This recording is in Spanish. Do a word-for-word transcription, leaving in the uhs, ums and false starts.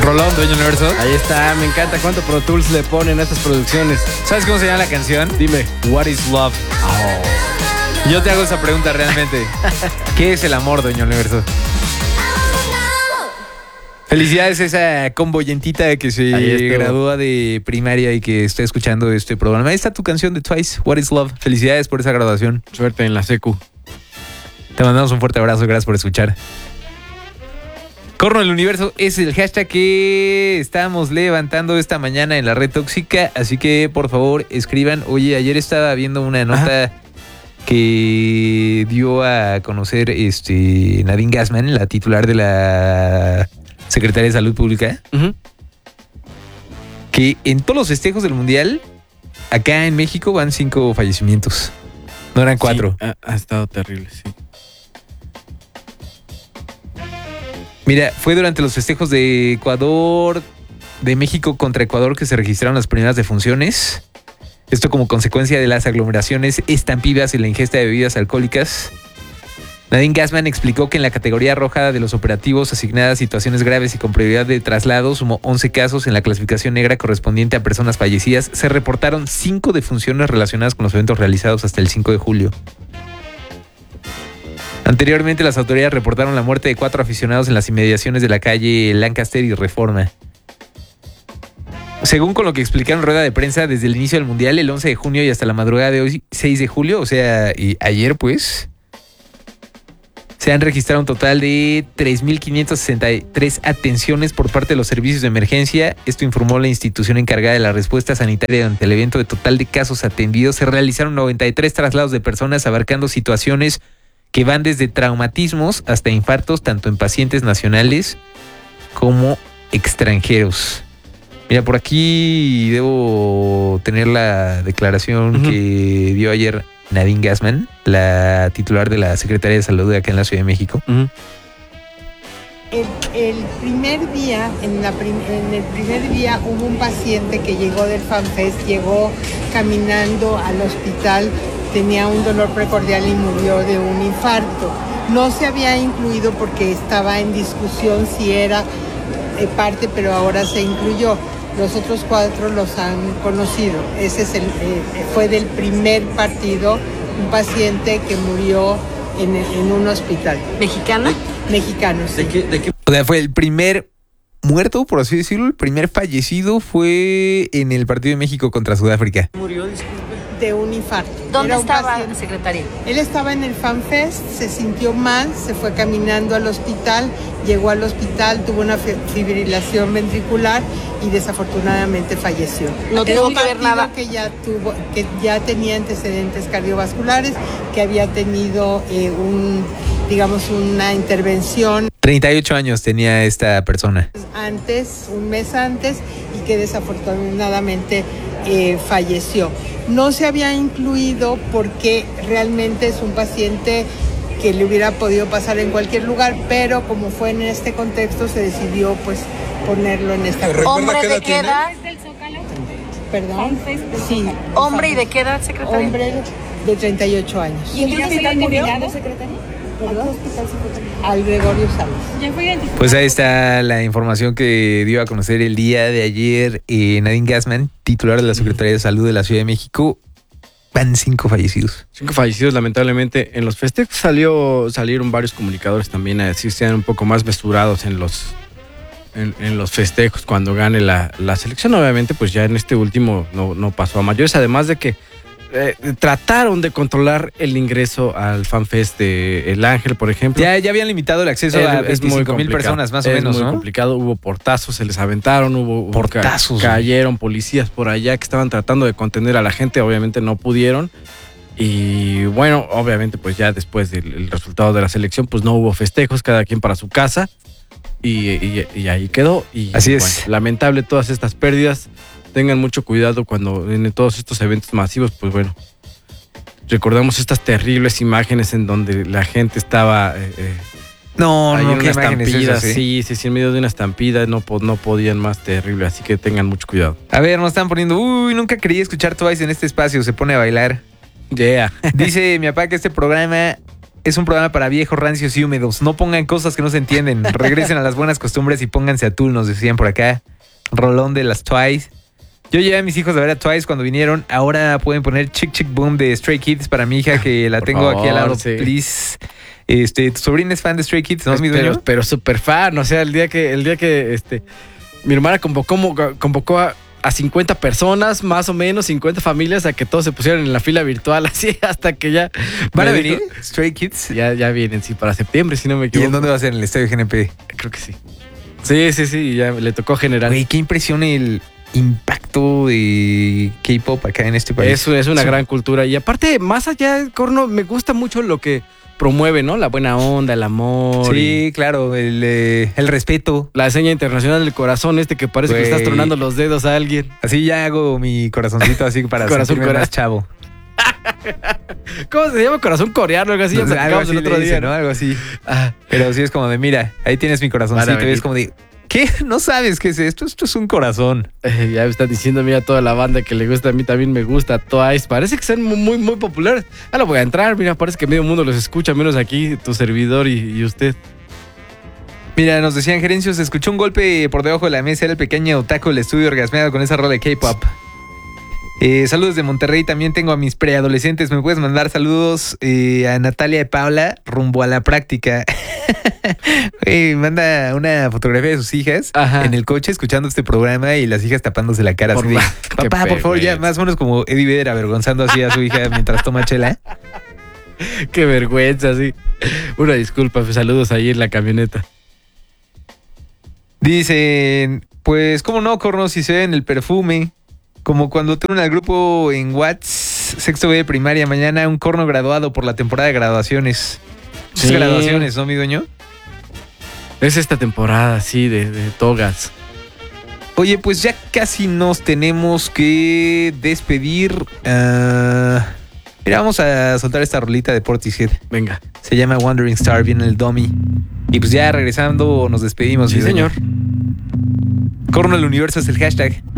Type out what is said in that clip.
Rolón, Dueño Universo. Ahí está, me encanta cuánto Pro Tools le ponen a estas producciones. ¿Sabes cómo se llama la canción? Dime. What is Love? Oh. Yo te hago esa pregunta realmente. ¿Qué es el amor, Dueño Universo? Felicidades a esa comboyentita que se gradúa de primaria y que está escuchando este programa. Ahí está tu canción de Twice, What is Love. Felicidades por esa graduación. Suerte en la secu. Te mandamos un fuerte abrazo, gracias por escuchar. Corno del Universo es el hashtag que estamos levantando esta mañana en la red tóxica, así que por favor escriban. Oye, ayer estaba viendo una nota Ajá. que dio a conocer este Nadine Gassman, la titular de la Secretaría de Salud Pública, uh-huh. que en todos los festejos del Mundial, acá en México van cinco fallecimientos. No eran cuatro. Sí, ha, ha estado terrible, sí. Mira, fue durante los festejos de Ecuador, de México contra Ecuador, que se registraron las primeras defunciones. Esto como consecuencia de las aglomeraciones, estampidas y la ingesta de bebidas alcohólicas. Nadine Gassman explicó que en la categoría roja de los operativos asignadas a situaciones graves y con prioridad de traslado sumó once casos. En la clasificación negra correspondiente a personas fallecidas se reportaron cinco defunciones relacionadas con los eventos realizados hasta el cinco de julio. Anteriormente, las autoridades reportaron la muerte de cuatro aficionados en las inmediaciones de la calle Lancaster y Reforma. Según con lo que explicaron en rueda de prensa, desde el inicio del Mundial, el once de junio y hasta la madrugada de hoy, seis de julio, o sea, y ayer pues, se han registrado un total de tres mil quinientas sesenta y tres atenciones por parte de los servicios de emergencia. Esto informó la institución encargada de la respuesta sanitaria durante el evento. De total de casos atendidos, se realizaron noventa y tres traslados de personas abarcando situaciones que van desde traumatismos hasta infartos, tanto en pacientes nacionales como extranjeros. Mira, por aquí debo tener la declaración uh-huh. que dio ayer Nadine Gassman, la titular de la Secretaría de Salud de acá en la Ciudad de México. Uh-huh. El, el primer día, en, la prim, en el primer día hubo un paciente que llegó del FanFest, llegó caminando al hospital, tenía un dolor precordial y murió de un infarto. No se había incluido porque estaba en discusión si era eh, parte, pero ahora se incluyó. Los otros cuatro los han conocido. Ese es el, eh, fue del primer partido, un paciente que murió en, en un hospital. ¿Mexicano? Mexicano, sí. ¿De qué, de qué? O sea, fue el primer muerto, por así decirlo, el primer fallecido fue en el partido de México contra Sudáfrica. Murió, disculpe. De un infarto. ¿Dónde estaba la secretaria? Él estaba en el FanFest, se sintió mal, se fue caminando al hospital, llegó al hospital, tuvo una fibrilación ventricular y desafortunadamente falleció. No tuvo que ver nada. Que ya tuvo, que ya tenía antecedentes cardiovasculares, que había tenido eh, un, digamos, una intervención. treinta y ocho años tenía esta persona. Antes, un mes antes, y que desafortunadamente eh, falleció. No se había incluido porque realmente es un paciente que le hubiera podido pasar en cualquier lugar, pero como fue en este contexto se decidió pues ponerlo en esta. ¿Hombre de qué edad? ¿Perdón? Sí. ¿Hombre y de qué edad, secretaria? Hombre de treinta y ocho años. ¿Y en qué hospital murió, secretaria? ¿Perdón? Al Gregorio Salas. Pues ahí está la información que dio a conocer el día de ayer eh, Nadine Gassman, titular de la Secretaría de Salud de la Ciudad de México. Van cinco fallecidos. Cinco fallecidos, lamentablemente. En los festejos salió, salieron varios comunicadores también a decir que sean un poco más mesurados en los, en, en los festejos cuando gane la, la selección. Obviamente, pues ya en este último no, no pasó a mayores, además de que Eh, trataron de controlar el ingreso al FanFest de El Ángel, por ejemplo. Ya, ya habían limitado el acceso es, a veinticinco mil personas, más o es menos, muy ¿no? complicado. Hubo portazos, se les aventaron, hubo portazos. Ca- cayeron policías por allá que estaban tratando de contener a la gente, obviamente no pudieron. Y bueno, obviamente pues ya después del resultado de la selección, pues no hubo festejos, cada quien para su casa. Y, y, y ahí quedó. Y, Así bueno, es. Lamentable todas estas pérdidas. Tengan mucho cuidado cuando en todos estos eventos masivos, pues bueno, recordamos estas terribles imágenes en donde la gente estaba eh, eh, no, ahí no, en qué una imágenes estampida, esas, ¿eh? sí, sí, sí, en medio de una estampida no, no podían más, terrible, así que tengan mucho cuidado. A ver, nos están poniendo, uy, nunca quería escuchar Twice en este espacio, se pone a bailar. Yeah. Dice mi papá que este programa es un programa para viejos, rancios y húmedos. No pongan cosas que no se entienden. Regresen a las buenas costumbres y pónganse a Tool, nos decían por acá. Rolón de las Twice. Yo llevé a mis hijos a ver a Twice cuando vinieron. Ahora pueden poner Chick Chick Boom de Stray Kids para mi hija, que la Por tengo favor, aquí al lado. sí. Please. Este, ¿tu sobrina es fan de Stray Kids, no, Pues, mi dueño? pero, pero súper fan. O sea, el día que, el día que este, mi hermana convocó, convocó a, a cincuenta personas, más o menos, cincuenta familias, a que todos se pusieran en la fila virtual, así hasta que ya. ¿Van a me venir dijo- Stray Kids? Ya, ya vienen, sí, para septiembre, si no me ¿Y equivoco. en dónde va a ser? ¿En el estadio G N P? Creo que sí. Sí, sí, sí, ya le tocó generar. Güey, qué impresión el impacto de K-pop acá en este país. Es, es una Sí. gran cultura. Y aparte, más allá del corno, me gusta mucho lo que promueve, ¿no? La buena onda, el amor. Sí, claro, el, eh, el respeto. La seña internacional del corazón, este que parece que Güey. estás tronando los dedos a alguien. Así ya hago mi corazoncito así para Corazón, sentirme cora- más chavo. ¿Cómo se llama? Corazón coreano, algo así. Ya Algo platicamos así el le otro día, dicen, ¿no? Algo así. Ah, Pero sí es como de, mira, ahí tienes mi Van corazoncito. a Y venir. es como de, ¿qué? ¿No sabes qué es esto? Esto es un corazón. eh, ya me están diciendo, mira, toda la banda que le gusta, a mí también me gusta. Twice, parece que son muy, muy, muy populares. Ah, lo voy a entrar, mira, parece que medio mundo los escucha, menos aquí, tu servidor y, y usted. Mira, nos decían, Gerencio, se escuchó un golpe por debajo de la mesa. Era el pequeño otaku del estudio orgasmeado con esa rola de K-pop. Eh, saludos de Monterrey. También tengo a mis preadolescentes. ¿Me puedes mandar saludos eh, a Natalia y Paula rumbo a la práctica? Güey, manda una fotografía de sus hijas Ajá. en el coche escuchando este programa y las hijas tapándose la cara. Por Así de, ma- qué papá, por favor, ya vergüenza. más o menos como Eddie Vedder avergonzando así a su hija mientras toma chela. Qué vergüenza, sí. Una disculpa, pues, saludos ahí en la camioneta. Dicen, pues, ¿cómo no, Corno? Si se ve en el perfume. Como cuando te unen al grupo en Watts, sexto B de primaria, mañana un corno graduado por la temporada de graduaciones. Muchas Sí. graduaciones, ¿no, mi dueño? Es esta temporada, sí, de, de togas. Oye, pues ya casi nos tenemos que despedir. Ah, mira, vamos a soltar esta rolita de Portishead. Venga. Se llama Wandering Star, viene el dummy. Y pues ya regresando nos despedimos. Sí, mi dueño. señor. Corno al universo es el hashtag.